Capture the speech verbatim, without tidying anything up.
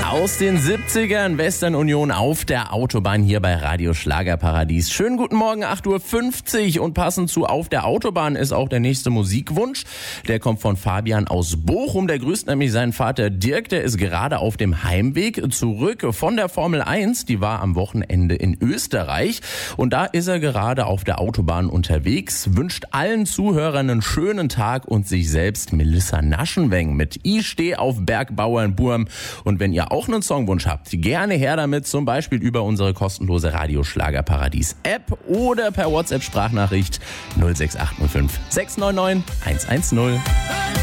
Aus den siebzigern, Western Union auf der Autobahn hier bei Radio Schlagerparadies. Schönen guten Morgen, acht Uhr fünfzig und passend zu Auf der Autobahn ist auch der nächste Musikwunsch. Der kommt von Fabian aus Bochum. Der grüßt nämlich seinen Vater Dirk, der ist gerade auf dem Heimweg zurück von der Formel eins. Die war am Wochenende in Österreich und da ist er gerade auf der Autobahn unterwegs. Wünscht allen Zuhörern einen schönen Tag und sich selbst Melissa Naschenweng mit Ich steh auf Bergbauernburm. Und wenn ihr auch einen Songwunsch habt, gerne her damit, zum Beispiel über unsere kostenlose Radio Schlagerparadies App oder per WhatsApp Sprachnachricht null sechs acht null fünf sechs neun neun eins eins null.